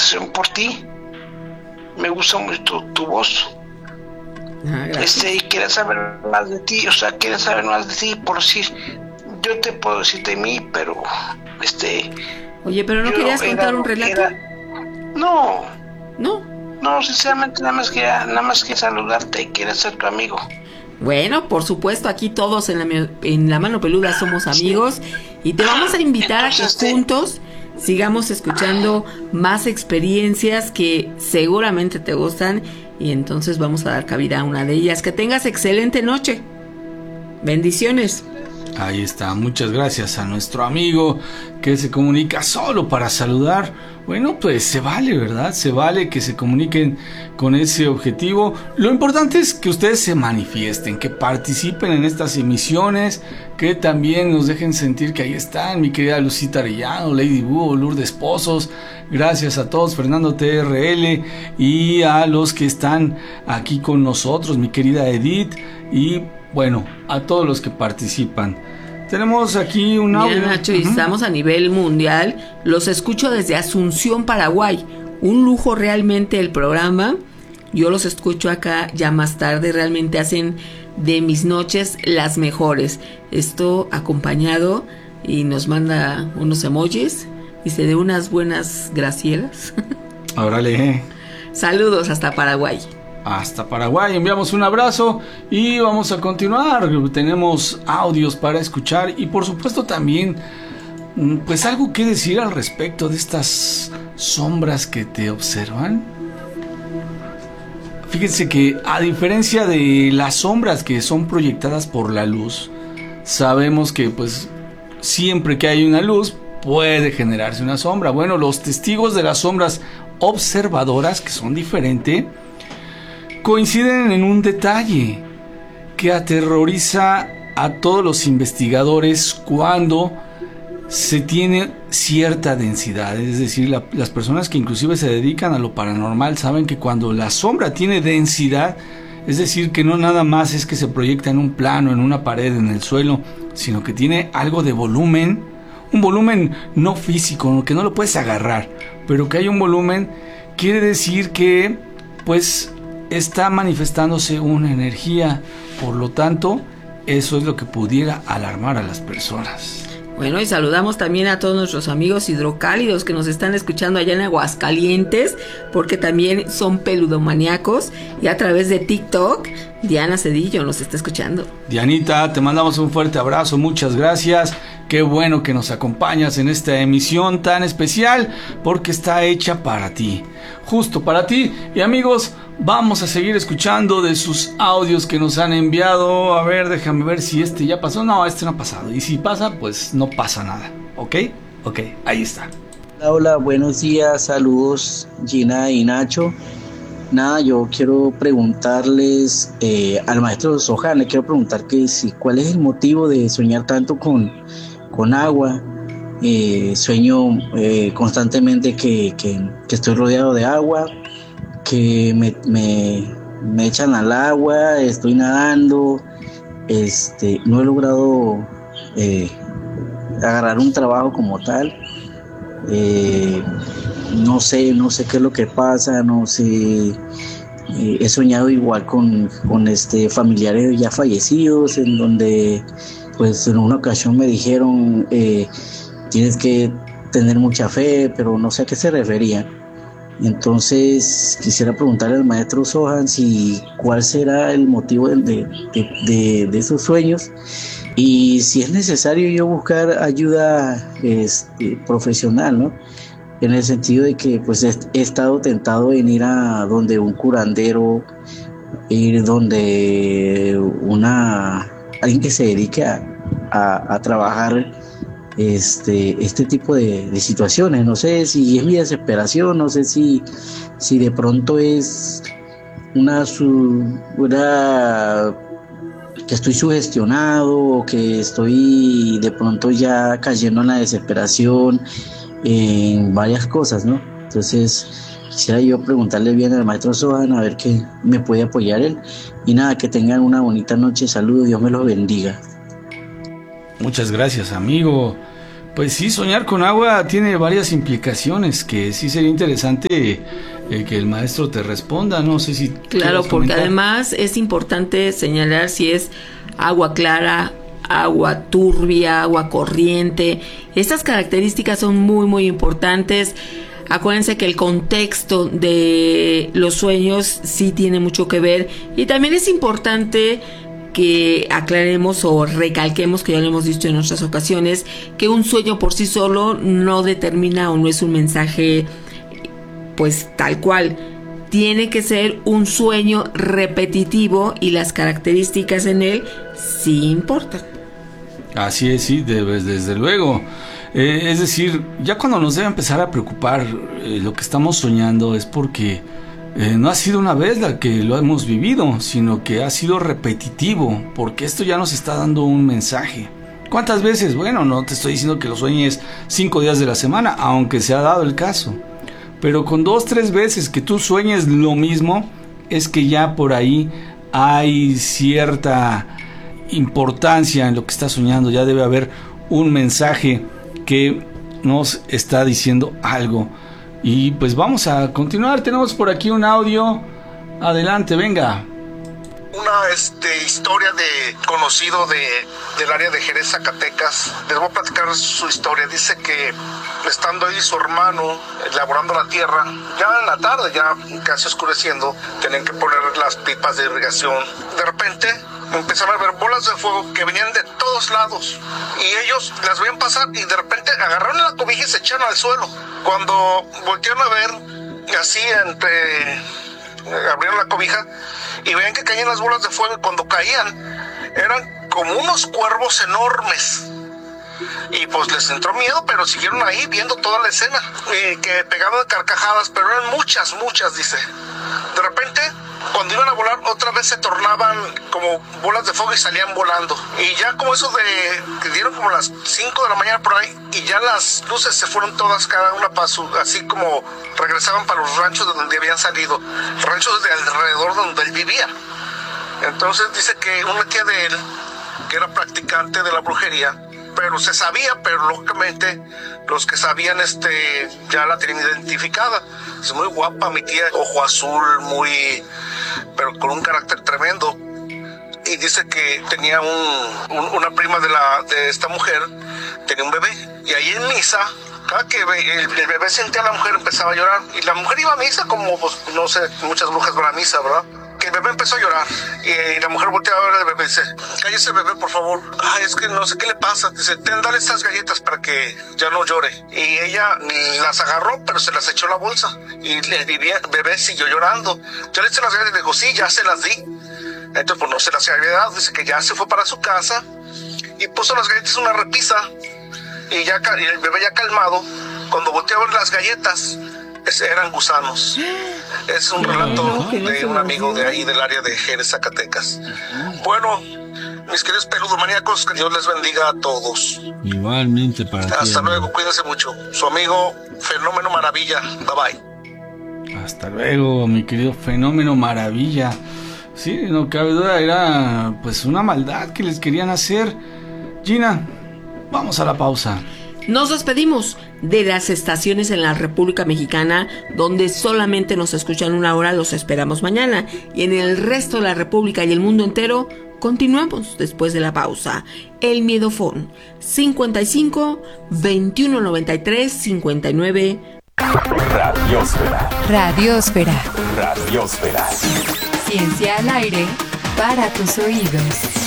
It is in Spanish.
admiración por ti. Me gusta mucho tu voz. Y quería saber más de ti, por si yo te puedo decir de mí, pero Oye, pero ¿no querías contar un relato? No, sinceramente nada más que saludarte y quería ser tu amigo. Bueno, por supuesto, aquí todos en la mano peluda somos amigos, y te vamos a invitar a que juntos sigamos escuchando más experiencias que seguramente te gustan, y entonces vamos a dar cabida a una de ellas. Que tengas excelente noche. Bendiciones. Ahí está, muchas gracias a nuestro amigo que se comunica solo para saludar. Bueno, pues se vale, ¿verdad? Se vale que se comuniquen con ese objetivo. Lo importante es que ustedes se manifiesten, que participen en estas emisiones, que también nos dejen sentir que ahí están, mi querida Lucita Arellano, Lady Búho, Lourdes Pozos. Gracias a todos, Fernando TRL, y a los que están aquí con nosotros, mi querida Edith, y bueno, a todos los que participan. Tenemos aquí un audio. Mira, Nacho, y estamos a nivel mundial. Los escucho desde Asunción, Paraguay. Un lujo realmente el programa. Yo los escucho acá ya más tarde. Realmente hacen de mis noches las mejores. Esto acompañado, y nos manda unos emojis. Dice, de unas buenas gracielas. Órale. Saludos hasta Paraguay. Hasta Paraguay, enviamos un abrazo y vamos a continuar. Tenemos audios para escuchar y por supuesto también pues algo que decir al respecto de estas sombras que te observan. Fíjense que a diferencia de las sombras que son proyectadas por la luz, sabemos que pues siempre que hay una luz puede generarse una sombra. Bueno, los testigos de las sombras observadoras, que son diferentes, coinciden en un detalle que aterroriza a todos los investigadores cuando se tiene cierta densidad. Es decir, las personas que inclusive se dedican a lo paranormal saben que cuando la sombra tiene densidad, es decir, que no nada más es que se proyecta en un plano, en una pared, en el suelo, sino que tiene algo de volumen, un volumen no físico, que no lo puedes agarrar, pero que hay un volumen, quiere decir que pues está manifestándose una energía. Por lo tanto, eso es lo que pudiera alarmar a las personas. Bueno, y saludamos también a todos nuestros amigos hidrocálidos que nos están escuchando allá en Aguascalientes, porque también son peludomaníacos, y a través de TikTok, Diana Cedillo nos está escuchando. Dianita, te mandamos un fuerte abrazo, muchas gracias. Qué bueno que nos acompañas en esta emisión tan especial, porque está hecha para ti, justo para ti. Y amigos, vamos a seguir escuchando de sus audios que nos han enviado. A ver, déjame ver si este ya pasó. No, este no ha pasado. Y si pasa, pues no pasa nada. ¿Ok? Ok, ahí está. Hola, buenos días, saludos Gina y Nacho. Nada, yo quiero preguntarles al maestro Sohan, le quiero preguntar cuál es el motivo de soñar tanto con agua. Sueño constantemente que estoy rodeado de agua, que me echan al agua, estoy nadando, no he logrado agarrar un trabajo como tal. No sé qué es lo que pasa, no sé. He soñado igual con familiares ya fallecidos, en donde pues en una ocasión me dijeron tienes que tener mucha fe, pero no sé a qué se refería. Entonces quisiera preguntarle al maestro Sohan cuál será el motivo de esos sueños, y si es necesario yo buscar ayuda profesional, ¿no? En el sentido de que pues he estado tentado en ir a donde un curandero, ir donde alguien que se dedique a trabajar este tipo de situaciones. No sé si es mi desesperación, no sé si de pronto es una que estoy sugestionado, o que estoy de pronto ya cayendo en la desesperación en varias cosas, ¿no? Entonces quisiera yo preguntarle bien al maestro Sohan a ver qué me puede apoyar él. Y nada, que tengan una bonita noche, saludos, Dios me los bendiga. Muchas gracias, amigo. Pues sí, soñar con agua tiene varias implicaciones que sí sería interesante que el maestro te responda. No sé si... Claro, porque comentar. Además es importante señalar si es agua clara, agua turbia, agua corriente. Estas características son muy, muy importantes. Acuérdense que el contexto de los sueños sí tiene mucho que ver. Y también es importante que aclaremos o recalquemos, que ya lo hemos dicho en otras ocasiones, que un sueño por sí solo no determina o no es un mensaje pues tal cual. Tiene que ser un sueño repetitivo y las características en él sí importan. Así es, sí, desde luego. Es decir, ya cuando nos debe empezar a preocupar lo que estamos soñando es porque no ha sido una vez la que lo hemos vivido, sino que ha sido repetitivo, porque esto ya nos está dando un mensaje. ¿Cuántas veces? Bueno, no te estoy diciendo que lo sueñes 5 días de la semana, aunque se ha dado el caso. Pero con 2, 3 veces que tú sueñes lo mismo, es que ya por ahí hay cierta importancia en lo que estás soñando. Ya debe haber un mensaje que nos está diciendo algo. Y pues vamos a continuar. Tenemos por aquí un audio. Adelante, venga. Una historia de conocido del área de Jerez, Zacatecas. Les voy a platicar su historia. Dice que estando ahí su hermano elaborando la tierra, ya en la tarde, ya casi oscureciendo, tenían que poner las pipas de irrigación. De repente empezaron a ver bolas de fuego que venían de todos lados y ellos las veían pasar y de repente agarraron la cobija y se echaron al suelo. Cuando voltearon a ver, así abrieron la cobija y veían que caían las bolas de fuego, y cuando caían eran como unos cuervos enormes. Y pues les entró miedo, pero siguieron ahí viendo toda la escena, que pegaban carcajadas, pero eran muchas, dice. De repente, cuando iban a volar, otra vez se tornaban como bolas de fuego y salían volando. Y ya como eso que dieron como las 5 de la mañana por ahí, y ya las luces se fueron todas, cada una para su, así como regresaban para los ranchos de donde habían salido, ranchos de alrededor donde él vivía. Entonces dice que una tía de él, que era practicante de la brujería, pero se sabía, pero lógicamente los que sabían ya la tenían identificada. Es muy guapa mi tía, ojo azul, pero con un carácter tremendo. Y dice que tenía una prima de esta mujer, tenía un bebé, y ahí en misa, cada que el bebé sentía a la mujer empezaba a llorar, y la mujer iba a misa como, pues, no sé, muchas brujas van a misa, ¿verdad? Que el bebé empezó a llorar y la mujer volteaba a ver al bebé y dice: cállese bebé, por favor. Ay, es que no sé qué le pasa. Dice: dale estas galletas para que ya no llore. Y ella las agarró, pero se las echó a la bolsa y el bebé siguió llorando. Yo le eché las galletas y le digo: sí, ya se las di. Entonces pues no se las había dado. Dice que ya se fue para su casa y puso las galletas en una repisa y el bebé ya calmado, cuando volteó a ver las galletas, eran gusanos. Es un relato de un amigo de ahí del área de Jerez, Zacatecas. Bueno, mis queridos peludomaníacos, que Dios les bendiga a todos. Igualmente para ti. Hasta luego, cuídense mucho. Su amigo Fenómeno Maravilla. Bye bye. Hasta luego, mi querido Fenómeno Maravilla. Sí, no cabe duda, era pues una maldad que les querían hacer. Gina, vamos a la pausa. Nos despedimos de las estaciones en la República Mexicana, donde solamente nos escuchan una hora. Los esperamos mañana. Y en el resto de la República y el mundo entero, continuamos después de la pausa. El Miedofón, 55 21 93 59. Radiósfera. Radiósfera. Radiósfera. Ciencia al aire para tus oídos.